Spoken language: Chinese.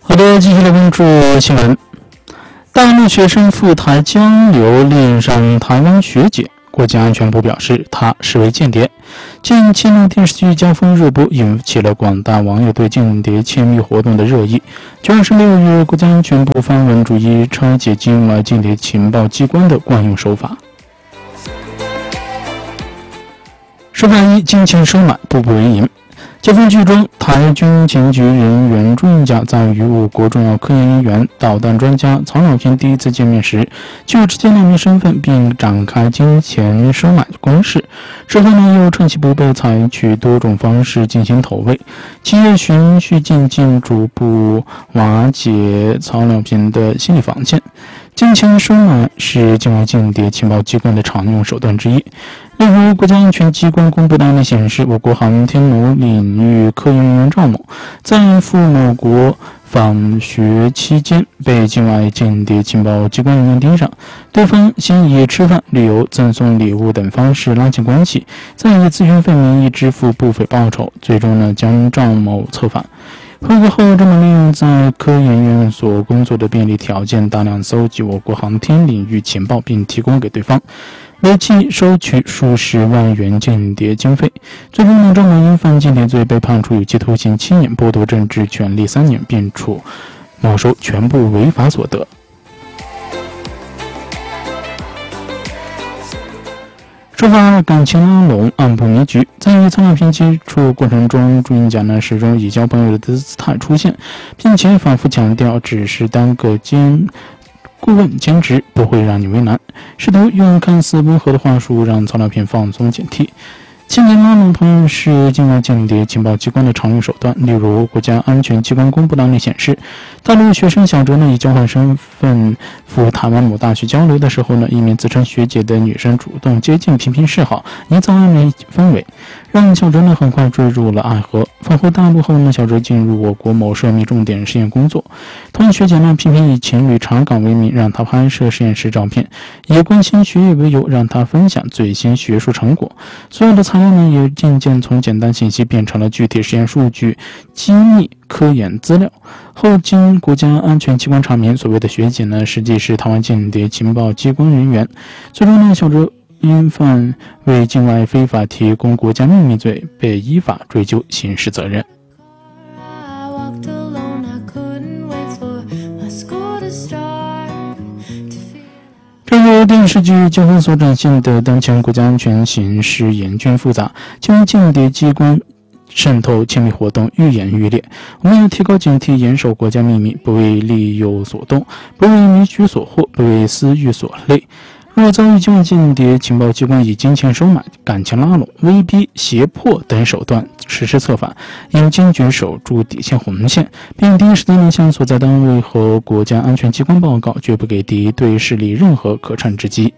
好的，继续来关注新闻。大陆学生赴台交流恋上台湾学姐，国家安全部表示他视为间谍。近期呢，电视剧《交锋》热播，引起了广大网友对间谍窃密活动的热议。9月16日，国家安全部发文逐一拆解境外间谍情报机关的惯用手法。手法一：金钱收买，步步为营。交锋剧中，台军情局人员重甲在与我国重要科研人员、导弹专家曹小平第一次见面时，就直接亮明身份，并展开金钱收买攻势。之后呢，又趁其不备，采取多种方式进行投喂。7月循序渐进，逐步瓦解曹小平的心理防线。金钱收买是境外间谍情报机关的常用手段之一。例如，国家安全机关公布的案例显示，我国航天某领域科研人员赵某在赴某国访学期间被境外间谍情报机关人员盯上，对方先以吃饭、旅游、赠送礼物等方式拉近关系，再以咨询费名义支付部分报酬，最终呢将赵某策反。回国后，这么利用在科研院所工作的便利条件，大量搜集我国航天领域情报，并提供给对方，为其收取数十万元间谍经费。最终呢，赵某因犯间谍罪被判处有期徒刑7年，剥夺政治权利3年，并处没收全部违法所得。手法2：感情拉拢，暗部迷局。在与曹小平接触过程中，朱云甲呢始终以交朋友的姿态出现，并且反复强调只是当个顾问兼职，不会让你为难，试图用看似温和的话术让曹小平放松警惕。间谍拉拢同样是境外间谍情报机关的常用手段。例如，国家安全机关公布的案例显示，大陆学生小哲呢以交换身份赴台湾某大学交流的时候呢，一名自称学姐的女生主动接近，频频示好，营造暧昧氛围，让小哲呢很快坠入了爱河。返回大陆后呢，小哲进入我国某涉密重点实验工作，同样学姐呢频频以情侣查岗为名让他拍摄实验室照片，以关心学业为由让他分享最新学术成果。所有的材料呢也渐渐从简单信息变成了具体实验数据、机密科研资料。后经国家安全机关查明，所谓的学姐呢实际是台湾间谍情报机关人员。最终呢，小哲因犯为境外非法提供国家秘密罪，被依法追究刑事责任。正如电视剧《交锋》所展现的，当前国家安全形势严峻复杂，境外间谍机关渗透窃密活动愈演愈烈，我们要提高警惕，严守国家秘密，不为利诱所动，不为迷局所惑，不为私欲所累。若遭遇境外间谍情报机关以金钱收买、感情拉拢、威逼、胁迫等手段实施策反，应坚决守住底线红线，并第一时间向所在单位和国家安全机关报告，绝不给敌对势力任何可乘之机。